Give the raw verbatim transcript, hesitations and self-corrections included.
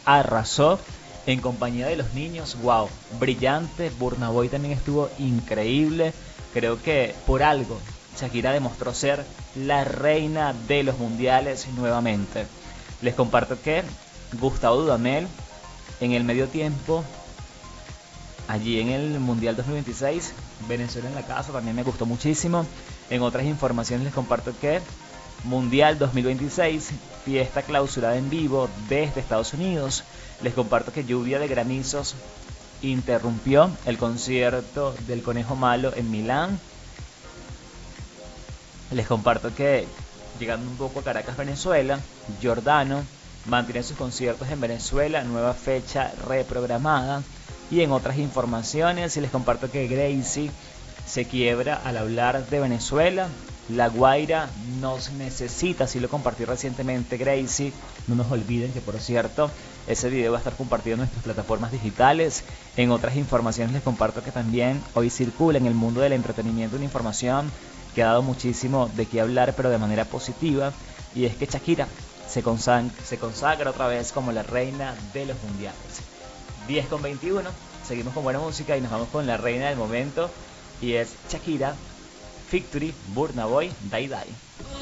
arrasó en compañía de los niños. Wow, brillante. Burna Boy también estuvo increíble. Creo que por algo Shakira demostró ser la reina de los mundiales nuevamente. Les comparto que Gustavo Dudamel en el medio tiempo, allí en el Mundial dos mil veintiséis, Venezuela en la casa, también me gustó muchísimo. En otras informaciones les comparto que Mundial dos mil veintiséis, fiesta clausurada en vivo desde Estados Unidos. Les comparto que lluvia de granizos interrumpió el concierto del Conejo Malo en Milán. Les comparto que, llegando un poco a Caracas, Venezuela, Giordano mantiene sus conciertos en Venezuela, nueva fecha reprogramada. Y en otras informaciones les comparto que Gracie se quiebra al hablar de Venezuela. La Guaira nos necesita, así lo compartí recientemente Gracie. No nos olviden que, por cierto, ese video va a estar compartido en nuestras plataformas digitales. En otras informaciones les comparto que también hoy circula en el mundo del entretenimiento una información que ha dado muchísimo de qué hablar, pero de manera positiva. Y es que Shakira se consagra, se consagra otra vez como la reina de los mundiales. diez con veintiuno, seguimos con buena música y nos vamos con la reina del momento. Y es Shakira, Victory, Burna Boy, Die Die.